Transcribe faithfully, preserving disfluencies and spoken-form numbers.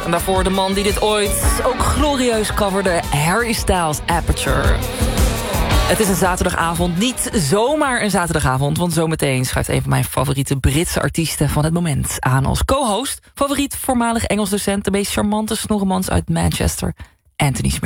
En daarvoor de man die dit ooit ook glorieus coverde, Harry Styles, Aperture. Het is een zaterdagavond, niet zomaar een zaterdagavond... want zometeen schuift een van mijn favoriete Britse artiesten van het moment aan als co-host. Favoriet voormalig Engels docent, de meest charmante snorremans uit Manchester, Anthony Smith.